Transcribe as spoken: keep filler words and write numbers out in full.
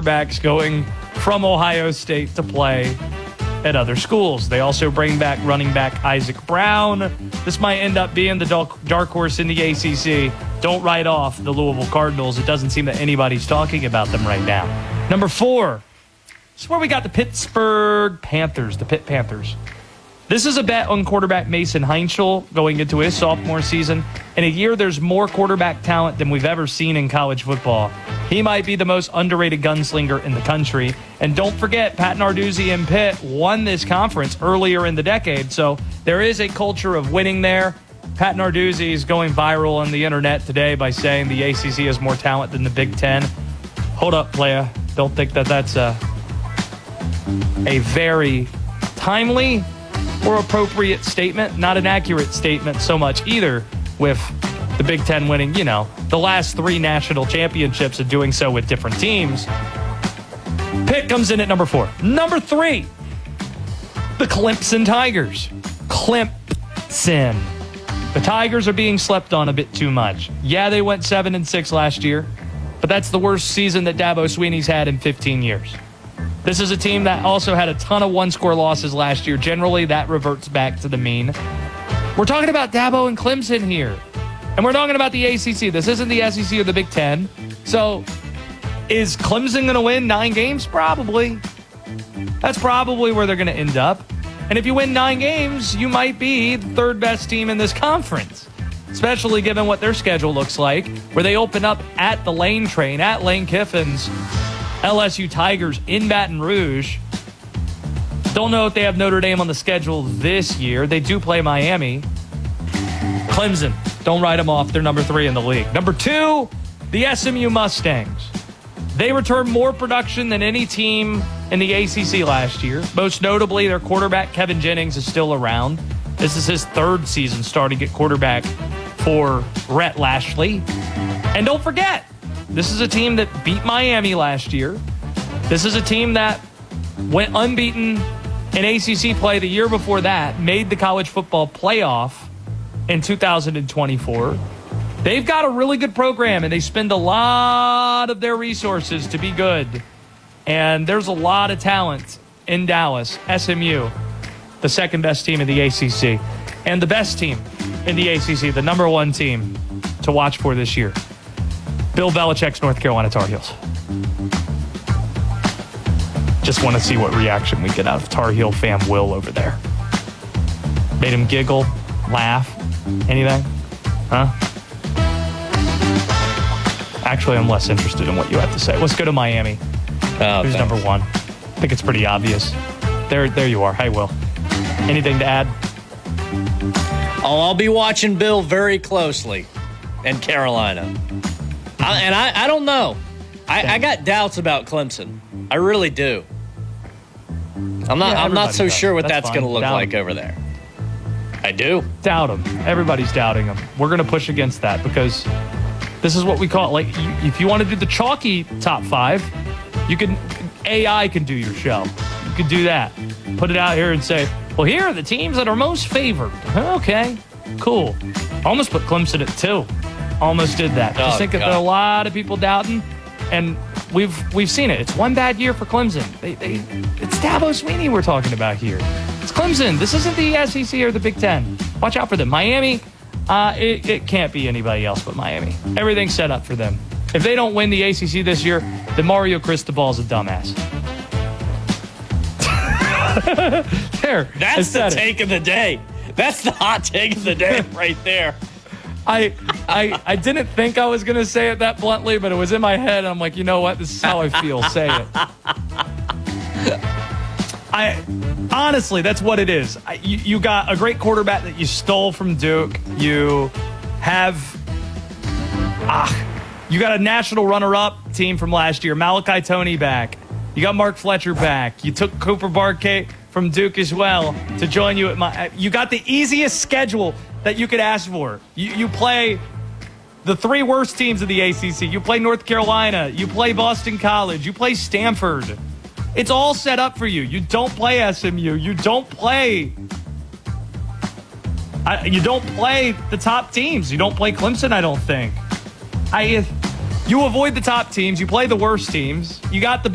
quarterbacks going from Ohio State to play at other schools. They also bring back running back Isaac Brown. This might end up being the dark horse in the A C C. Don't write off the Louisville Cardinals. It doesn't seem that anybody's talking about them right now. Number four, this is where we got the Pittsburgh Panthers, the Pitt Panthers. This is a bet on quarterback Mason Heinschel going into his sophomore season. In a year, there's more quarterback talent than we've ever seen in college football. He might be the most underrated gunslinger in the country. And don't forget, Pat Narduzzi and Pitt won this conference earlier in the decade, so there is a culture of winning there. Pat Narduzzi is going viral on the internet today by saying the A C C has more talent than the Big Ten. Hold up, playa. Don't think that that's a, a very timely or appropriate statement. Not an accurate statement so much either, with the Big Ten winning, you know, the last three national championships and doing so with different teams. Pitt comes in at number four. Number three, the Clemson Tigers. Clemson. The Tigers are being slept on a bit too much. Yeah, they went seven and six last year, but that's the worst season that Dabo Swinney's had in fifteen years. This is a team that also had a ton of one-score losses last year. Generally, that reverts back to the mean. We're talking about Dabo and Clemson here. And we're talking about the A C C. This isn't the S E C or the Big Ten. So, is Clemson going to win nine games? Probably. That's probably where they're going to end up. And if you win nine games, you might be the third best team in this conference, especially given what their schedule looks like, where they open up at the Lane Train, at Lane Kiffin's L S U Tigers in Baton Rouge. Don't know if they have Notre Dame on the schedule this year. They do play Miami. Clemson, don't write them off. They're number three in the league. Number two, the S M U Mustangs. They returned more production than any team in the A C C last year. Most notably, their quarterback, Kevin Jennings, is still around. This is his third season starting at quarterback for Rhett Lashley. And don't forget, this is a team that beat Miami last year. This is a team that went unbeaten in A C C play the year before that, made the college football playoff in two thousand twenty-four. They've got a really good program, and they spend a lot of their resources to be good. And there's a lot of talent in Dallas. S M U, the second best team in the A C C, and the best team in the A C C, the number one team to watch for this year. Bill Belichick's North Carolina Tar Heels. Just want to see what reaction we get out of Tar Heel fan Will over there. Made him giggle, laugh, anything? Huh? Actually, I'm less interested in what you have to say. Let's go to Miami. Oh, Who's thanks. number one? I think it's pretty obvious. There, there you are. Hi, Will. Anything to add? Oh, I'll be watching Bill very closely and Carolina. I, and I, I don't know. I, I got doubts about Clemson. I really do. I'm not. Yeah, I'm not so does. sure what That's that's, going to fine. look Doubt like him. over there. I do. Doubt him. Everybody's doubting him. We're going to push against that because this is what we call it. Like, you, if you want to do the chalky top five, you can. A I can do your show. You could do that. Put it out here and say, well, here are the teams that are most favored. Okay, cool. Almost put Clemson at two. Almost did that. Just Oh, think that there are a lot of people doubting, and we've we've seen it. It's one bad year for Clemson. They, they, it's Dabo Swinney we're talking about here. It's Clemson. This isn't the S E C or the Big Ten. Watch out for them. Miami, uh, it, it can't be anybody else but Miami. Everything's set up for them. If they don't win the A C C this year, then Mario Cristobal's a dumbass. There. That's the it. take of the day. That's the hot take of the day right there. I, I I didn't think I was going to say it that bluntly, but it was in my head. And I'm like, you know what? This is how I feel. Say it. I honestly, that's what it is. I, you, you got a great quarterback that you stole from Duke. You have ah, you got a national runner-up team from last year. Malachi Toney back. You got Mark Fletcher back. You took Cooper Barkay from Duke as well to join you at my. You got the easiest schedule that you could ask for. You, you play the three worst teams of the A C C. You play North Carolina. You play Boston College. You play Stanford. It's all set up for you. You don't play S M U. You don't play. I, you don't play the top teams. You don't play Clemson, I don't think. I. You avoid the top teams. You play the worst teams. You got the